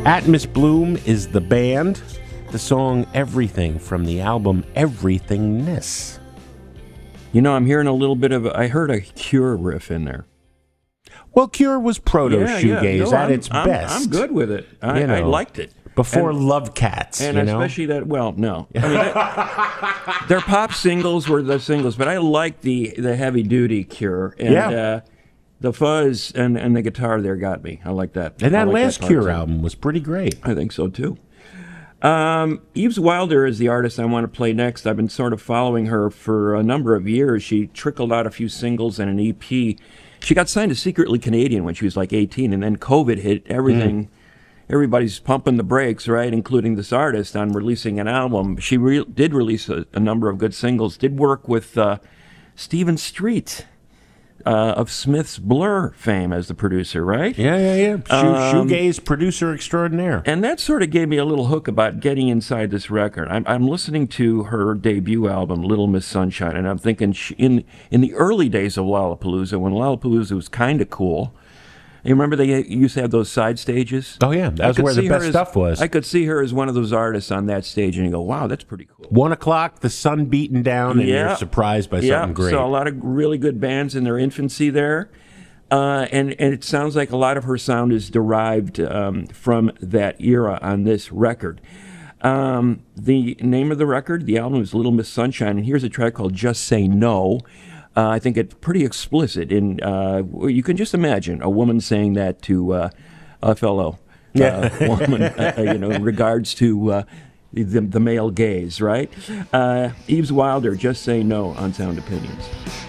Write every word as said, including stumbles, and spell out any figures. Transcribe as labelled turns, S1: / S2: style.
S1: Atmos Bloom is the band. The song Everything from the album Everythingness.
S2: You know, I'm hearing a little bit of, I heard a Cure riff in there.
S1: Well, Cure was proto-shoegaze
S2: yeah. no,
S1: at
S2: I'm,
S1: its
S2: I'm,
S1: best.
S2: I'm good with it. I,
S1: You know,
S2: I liked it.
S1: Before
S2: and,
S1: Love Cats,
S2: and
S1: you know?
S2: especially that, well, no. I mean, that, their pop singles were the singles, but I like the, the heavy-duty Cure. And,
S1: Yeah.
S2: Uh, the fuzz and, and the guitar there got me. I like that.
S1: And that
S2: I like
S1: last
S2: that
S1: Cure
S2: too.
S1: album was pretty great.
S2: I think so, too. Um, Eves Wilder is the artist I want to play next. I've been sort of following her for a number of years. She trickled out a few singles and an E P. She got signed to Secretly Canadian when she was like eighteen, and then COVID hit. Everything, mm. everybody's pumping the brakes, right, including this artist, on releasing an album. She re- did release a, a number of good singles, did work with uh, Stephen Street. Uh, of Smith's Blur fame as the producer, right?
S1: Yeah, yeah, yeah. Shoe,
S2: Um,
S1: shoegaze producer extraordinaire.
S2: And that sort of gave me a little hook about getting inside this record. I'm, I'm listening to her debut album, Little Miss Sunshine, and I'm thinking she, in in the early days of Lollapalooza, when Lollapalooza was kind of cool. You remember they used to have those side stages?
S1: Oh, yeah. That was where the best
S2: as,
S1: stuff was.
S2: I could see her as one of those artists on that stage, and you go, wow, that's pretty cool.
S1: One o'clock, the sun beating down, and
S2: Yeah.
S1: you're surprised by
S2: yeah.
S1: something great.
S2: So a lot of really good bands in their infancy there. Uh, and, and it sounds like a lot of her sound is derived um, from that era on this record. Um, the name of the record, the album, is Little Miss Sunshine, and here's a track called Just Say No. Uh, I think it's pretty explicit. In uh, you can just imagine a woman saying that to uh, a fellow uh, woman, uh, you know, in regards to uh, the, the male gaze, right? Uh, Eves Wilder, Just Say No on Sound Opinions.